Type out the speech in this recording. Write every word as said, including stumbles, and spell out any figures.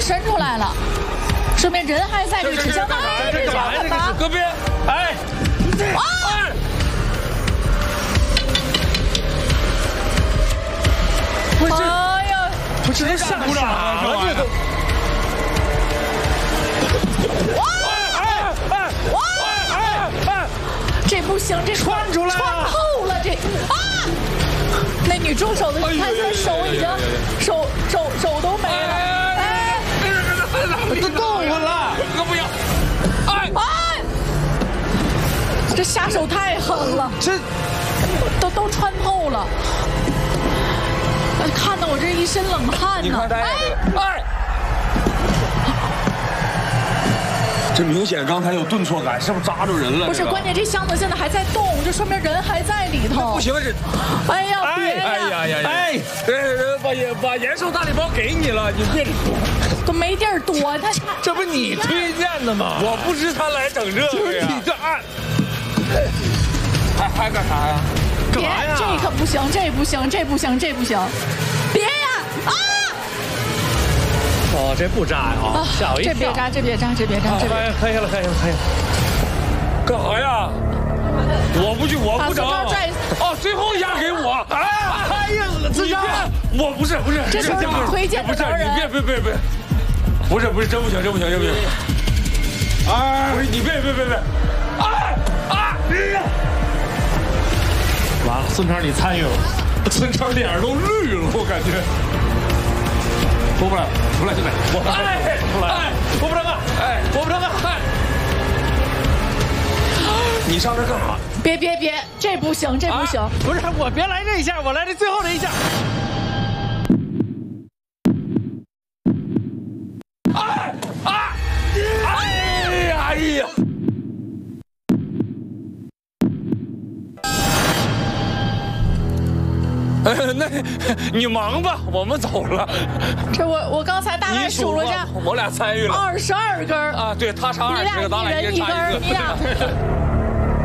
伸出来了，说明人还在这个纸箱子。哎，这干嘛呀？这个是隔壁，哎， 啊！ 不是， 哎呀， 不是，这吓傻了，这都。 哇！哎哎哇！哎哎，这不行，这穿出来了， 穿透了这啊！那女助手的，你看现在手已经手手手都没了，哎， 都动我了，可不要！哎哎，这下手太狠了， 这都都穿透了，看得我这一身冷汗呢。 你看他，哎。这明显刚才有顿挫感，是不是扎着人了？ 不是，关键这箱子现在还在动，这说明人还在里头。 不行，这， 哎呀，别呀！ 哎呀呀！哎，呃，把延把延寿大礼包给你了，你别都没地儿躲，他这不你推荐的吗？我不知他来整这个呀。你这按，还还干啥呀？干嘛呀？ 这可不行，这不行，这不行，这不行！别呀！啊！ 哦，这不扎呀！啊，吓我一跳！ 这别扎，这别扎，这别扎，这别。 哎，可以了，可以了，可以了。干啥呀？我不去，我不整。哦，最后一下给我。哎，哎呀，自杀！我不是，不是， 这是你推荐的人。 你别别别别，不是不是，真不行，真不行，真不行。哎，不是你别别别别。哎啊！完了，孙成你参与了，孙成脸都绿了，我感觉。出不来，出来，兄弟！我哎，出来！我不让干！哎，我不让干！哎，你上这干啥？ 别别别，这不行，这不行！ 啊、不是我，别来这一下，我来这最后这一下。哎啊！哎呀哎呀！呃，那你忙吧，我们走了。 这我我刚才大概数了下， 我俩参与了二十二根啊，对他插二十个，咱俩一人插一个。 你俩。